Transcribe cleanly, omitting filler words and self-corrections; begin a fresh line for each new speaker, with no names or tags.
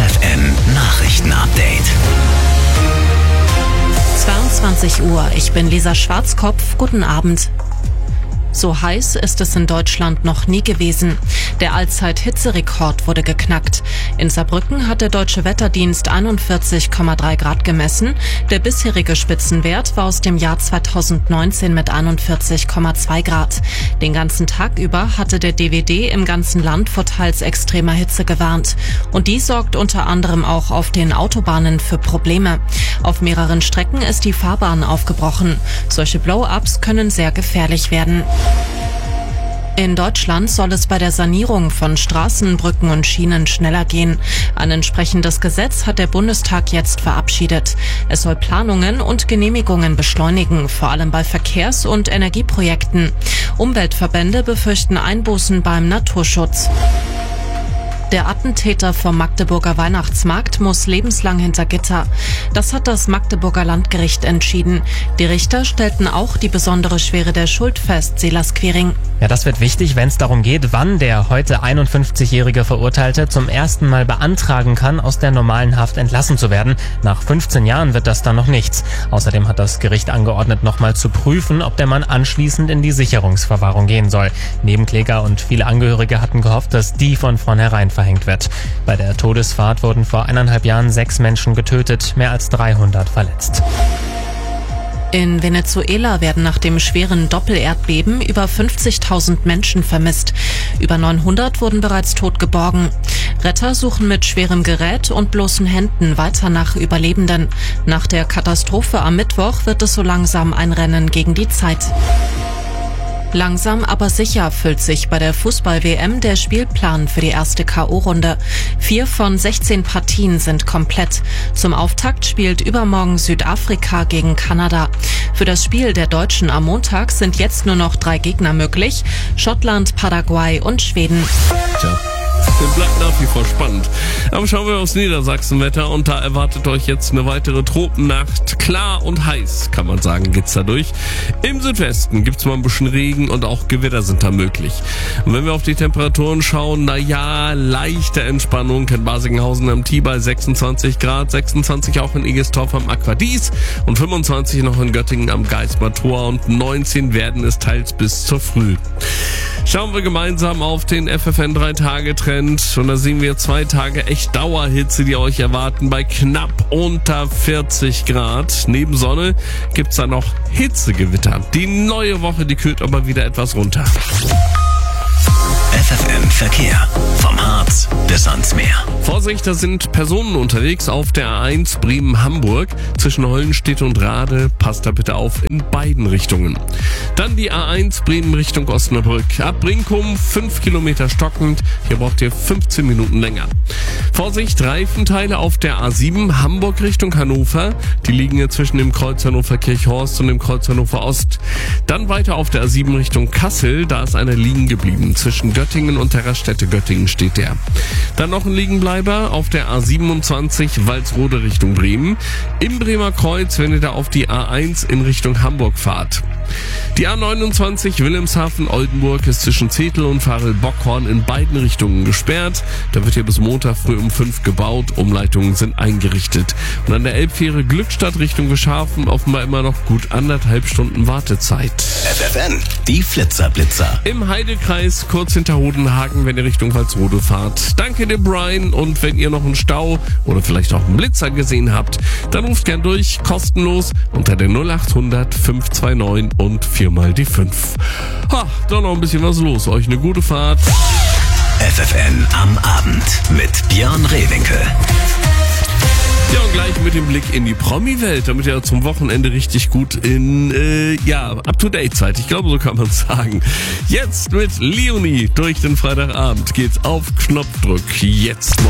FFN Nachrichten-Update.
22 Uhr, ich bin Lisa Schwarzkopf, guten Abend. So heiß ist es in Deutschland noch nie gewesen. Der Allzeit-Hitzerekord wurde geknackt. In Saarbrücken hat der Deutsche Wetterdienst 41,3 Grad gemessen. Der bisherige Spitzenwert war aus dem Jahr 2019 mit 41,2 Grad. Den ganzen Tag über hatte der DWD im ganzen Land vor teils extremer Hitze gewarnt. Und die sorgt unter anderem auch auf den Autobahnen für Probleme. Auf mehreren Strecken ist die Fahrbahn aufgebrochen. Solche Blow-ups können sehr gefährlich werden. In Deutschland soll es bei der Sanierung von Straßen, Brücken und Schienen schneller gehen. Ein entsprechendes Gesetz hat der Bundestag jetzt verabschiedet. Es soll Planungen und Genehmigungen beschleunigen, vor allem bei Verkehrs- und Energieprojekten. Umweltverbände befürchten Einbußen beim Naturschutz. Der Attentäter vom Magdeburger Weihnachtsmarkt muss lebenslang hinter Gitter. Das hat das Magdeburger Landgericht entschieden. Die Richter stellten auch die besondere Schwere der Schuld fest, Silas Quiring.
Ja, das wird wichtig, wenn es darum geht, wann der heute 51-jährige Verurteilte zum ersten Mal beantragen kann, aus der normalen Haft entlassen zu werden. Nach 15 Jahren wird das dann noch nichts. Außerdem hat das Gericht angeordnet, nochmal zu prüfen, ob der Mann anschließend in die Sicherungsverwahrung gehen soll. Nebenkläger und viele Angehörige hatten gehofft, dass die von vornherein verhängt wird. Bei der Todesfahrt wurden vor 1,5 Jahren 6 Menschen getötet, mehr als 300 verletzt.
In Venezuela werden nach dem schweren Doppelerdbeben über 50.000 Menschen vermisst. Über 900 wurden bereits tot geborgen. Retter suchen mit schwerem Gerät und bloßen Händen weiter nach Überlebenden. Nach der Katastrophe am Mittwoch wird es so langsam ein Rennen gegen die Zeit. Langsam aber sicher füllt sich bei der Fußball-WM der Spielplan für die erste K.O.-Runde. 4 von 16 Partien sind komplett. Zum Auftakt spielt übermorgen Südafrika gegen Kanada. Für das Spiel der Deutschen am Montag sind jetzt nur noch 3 Gegner möglich: Schottland, Paraguay und Schweden.
Tja. Bleibt nach wie vor spannend. Aber schauen wir aufs Niedersachsenwetter und da erwartet euch jetzt eine weitere Tropennacht. Klar und heiß, kann man sagen, geht's da durch. Im Südwesten gibt's mal ein bisschen Regen und auch Gewitter sind da möglich. Und wenn wir auf die Temperaturen schauen, leichte Entspannung in Basinghausen am Tiber, 26 Grad, 26 auch in Egestorf am Aquadies und 25 noch in Göttingen am Geismar Tor und 19 werden es teils bis zur Früh. Schauen wir gemeinsam auf den FFN 3-Tage-Trend und da sehen wir 2 Tage echt Dauerhitze, die euch erwarten bei knapp unter 40 Grad. Neben Sonne gibt's da noch Hitzegewitter. Die neue Woche, die kühlt aber wieder etwas runter.
FFN Verkehr. Vom Harz bis ans Meer.
Vorsicht, da sind Personen unterwegs auf der A1 Bremen-Hamburg zwischen Hollenstedt und Rade. Passt da bitte auf in beiden Richtungen. Dann die A1 Bremen Richtung Osnabrück. Ab Brinkum 5 Kilometer stockend. Hier braucht ihr 15 Minuten länger. Vorsicht, Reifenteile auf der A7 Hamburg Richtung Hannover. Die liegen hier zwischen dem Kreuz Hannover-Kirchhorst und dem Kreuz Hannover Ost. Dann weiter auf der A7 Richtung Kassel. Da ist einer liegen geblieben. Zwischen Göttingen und der Raststätte Göttingen steht der. Dann noch ein Liegenbleiber auf der A27 Walsrode Richtung Bremen. Im Bremer Kreuz, wenn ihr da auf die A1 in Richtung Hamburg fahrt. Die A29 Wilhelmshaven-Oldenburg ist zwischen Zetel und Farel-Bockhorn in beiden Richtungen gesperrt. Da wird hier bis Montag früh um 5 gebaut. Umleitungen sind eingerichtet. Und an der Elbfähre Glückstadt Richtung Wischhafen offenbar immer noch gut 1,5 Stunden Wartezeit.
FFN, die Flitzerblitzer.
Im Heidekreis kurz hinter Hodenhagen, wenn ihr Richtung Walsrode fahrt. Danke dir, Brian. Und wenn ihr noch einen Stau oder vielleicht auch einen Blitzer gesehen habt, dann ruft gern durch, kostenlos, unter der 0800 529 und 4 mal die 5. Ha, da noch ein bisschen was los. Euch eine gute Fahrt.
FFN am Abend mit Björn Rehwinkel.
Ja, und gleich mit dem Blick in die Promi-Welt, damit ihr zum Wochenende richtig gut in, up-to-date seid. Ich glaube, so kann man es sagen. Jetzt mit Leonie durch den Freitagabend geht's auf Knopfdruck. Jetzt morgen.